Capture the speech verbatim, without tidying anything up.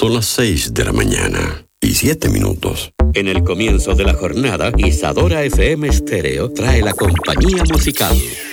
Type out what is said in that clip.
Son las seis de la mañana y siete minutos. En el comienzo de la jornada, Isadora F M Stereo trae la compañía musical.